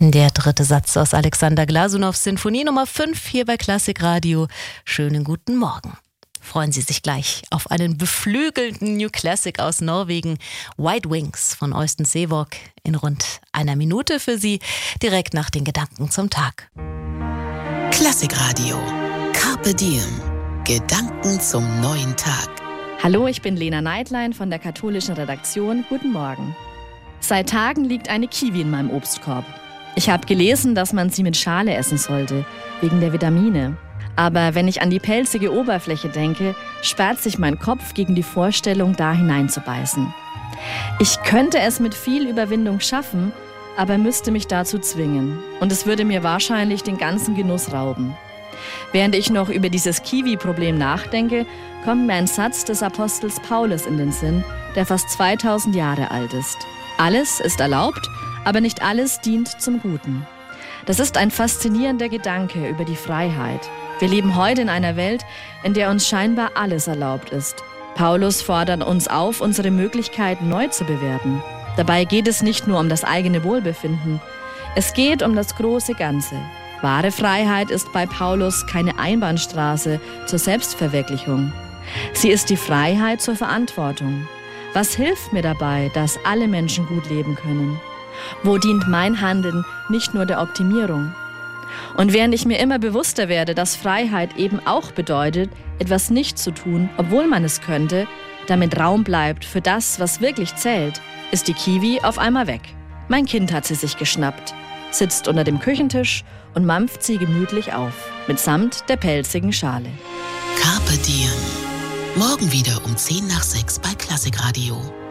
Der dritte Satz aus Alexander Glasunows Sinfonie Nummer 5 hier bei Klassik Radio. Schönen guten Morgen. Freuen Sie sich gleich auf einen beflügelnden New Classic aus Norwegen. White Wings von Øystein Sevåg in rund einer Minute für Sie, direkt nach den Gedanken zum Tag. Klassik Radio. Carpe Diem. Gedanken zum neuen Tag. Hallo, ich bin Lena Neidlein von der katholischen Redaktion. Guten Morgen. Seit Tagen liegt eine Kiwi in meinem Obstkorb. Ich habe gelesen, dass man sie mit Schale essen sollte, wegen der Vitamine. Aber wenn ich an die pelzige Oberfläche denke, sperrt sich mein Kopf gegen die Vorstellung, da hineinzubeißen. Ich könnte es mit viel Überwindung schaffen, aber müsste mich dazu zwingen. Und es würde mir wahrscheinlich den ganzen Genuss rauben. Während ich noch über dieses Kiwi-Problem nachdenke, kommt mir ein Satz des Apostels Paulus in den Sinn, der fast 2000 Jahre alt ist. Alles ist erlaubt, aber nicht alles dient zum Guten. Das ist ein faszinierender Gedanke über die Freiheit. Wir leben heute in einer Welt, in der uns scheinbar alles erlaubt ist. Paulus fordert uns auf, unsere Möglichkeiten neu zu bewerten. Dabei geht es nicht nur um das eigene Wohlbefinden. Es geht um das große Ganze. Wahre Freiheit ist bei Paulus keine Einbahnstraße zur Selbstverwirklichung. Sie ist die Freiheit zur Verantwortung. Was hilft mir dabei, dass alle Menschen gut leben können? Wo dient mein Handeln nicht nur der Optimierung? Und während ich mir immer bewusster werde, dass Freiheit eben auch bedeutet, etwas nicht zu tun, obwohl man es könnte, damit Raum bleibt für das, was wirklich zählt, ist die Kiwi auf einmal weg. Mein Kind hat sie sich geschnappt, sitzt unter dem Küchentisch und mampft sie gemütlich auf, mitsamt der pelzigen Schale. Carpe Diem. Morgen wieder um 5:50 bei Klassik Radio.